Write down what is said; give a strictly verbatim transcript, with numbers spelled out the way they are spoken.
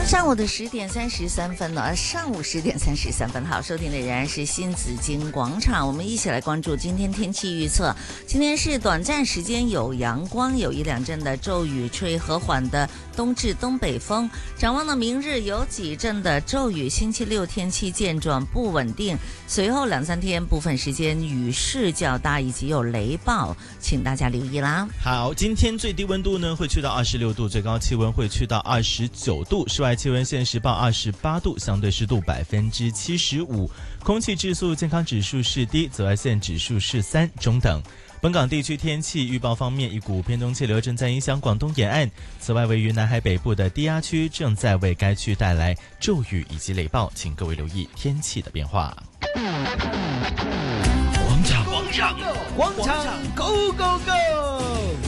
上午的十点三十三分呢，上午十点三十三分，好，收听的仍然是新紫金广场，我们一起来关注今天天气预测。今天是短暂时间有阳光，有一两阵的骤雨，吹和缓的东至东北风。展望呢，明日有几阵的骤雨，星期六天气渐转不稳定，随后两三天部分时间雨势较大，以及有雷暴，请大家留意啦。 好，今天最低温度呢会去到二十六度，最高气温会去到二十九度，室外气温现时报二十八度，相对湿度百分之七十五，空气质素健康指数是低，紫外线指数是三，中等。本港地区天气预报方面，一股偏东气流正在影响广东沿岸，此外位于南海北部的低压区正在为该区带来骤雨以及雷暴，请各位留意天气的变化。 广场广场广场 Go Go Go！